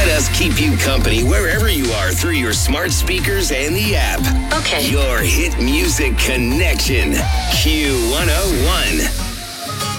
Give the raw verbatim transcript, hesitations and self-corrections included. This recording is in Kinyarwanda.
Let us keep you company wherever you are through your smart speakers and the app. Okay. Your hit music connection. Q one oh one.